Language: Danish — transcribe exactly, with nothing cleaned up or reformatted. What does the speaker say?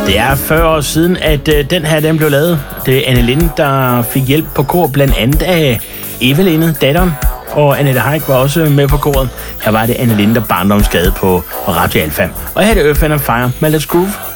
Det er fyrre år siden, at øh, den her den blev lavet. Det er Anne Lind, der fik hjælp på kor, blandt andet af Eveline, datteren, og Annette Heick var også med på koret. Her var det Anne Lind, der barndomsgade på Radio Alfa. Og her er det Earth and Fire med Let's Groove.